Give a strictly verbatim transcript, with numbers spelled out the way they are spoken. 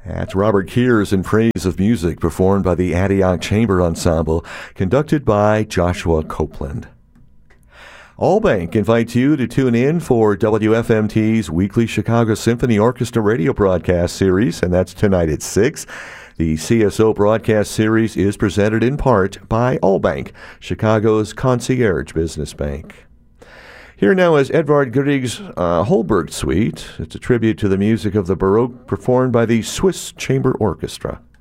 That's Robert Kears in praise of music performed by the Antioch Chamber Ensemble, conducted by Joshua Copeland. Allbank invites you to tune in for W F M T's weekly Chicago Symphony Orchestra radio broadcast series, and that's tonight at six. The C S O broadcast series is presented in part by Allbank, Chicago's concierge business bank. Here now is Edvard Grieg's uh, Holberg Suite. It's a tribute to the music of the Baroque performed by the Swiss Chamber Orchestra.